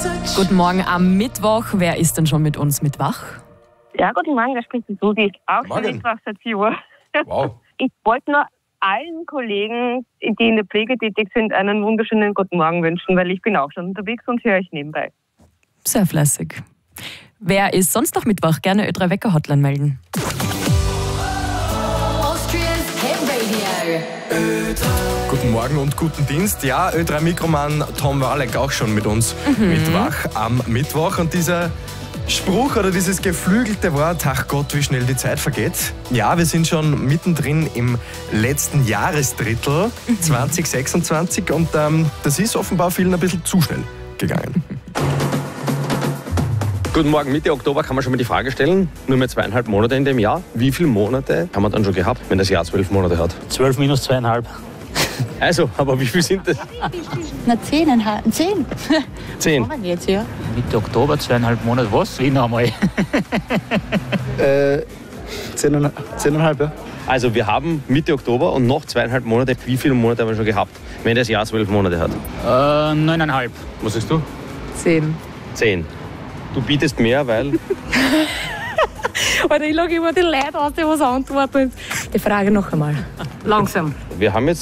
Guten Morgen am Mittwoch. Wer ist denn schon mit uns mit wach? Ja, guten Morgen, da spricht die Susi. Auch schon Mittwoch seit 4 Uhr. Wow. Ich wollte nur allen Kollegen, die in der Pflege tätig sind, einen wunderschönen guten Morgen wünschen, weil ich bin auch schon unterwegs und höre euch nebenbei. Sehr fleißig. Wer ist sonst noch Mittwoch? Gerne Ö3 Wecker Hotline melden. Guten Morgen und guten Dienst. Ja, Ö3 Mikroman Tom Warleck auch schon mit uns mit wach am Mittwoch. Und dieser Spruch oder dieses geflügelte Wort, ach Gott, wie schnell die Zeit vergeht. Ja, wir sind schon mittendrin im letzten Jahresdrittel 2026 und das ist offenbar vielen ein bisschen zu schnell gegangen. Guten Morgen, Mitte Oktober kann man schon mal die Frage stellen, nur mehr 2,5 Monate in dem Jahr. Wie viele Monate haben wir dann schon gehabt, wenn das Jahr 12 Monate hat? 12 minus 2,5. Also, aber wie viel sind das? Na, 10,5. 10. 10. Jetzt, ja. Mitte Oktober, 2,5 Monate, was? Wie noch einmal? 10,5, ja. Also, wir haben Mitte Oktober und noch 2,5 Monate. Wie viele Monate haben wir schon gehabt, wenn das Jahr 12 Monate hat? 9,5. Was sagst du? 10. 10. Du bietest mehr, weil... Oder ich lege immer die Leute aus, die was antworten. Die Frage noch einmal. Langsam. Wir haben jetzt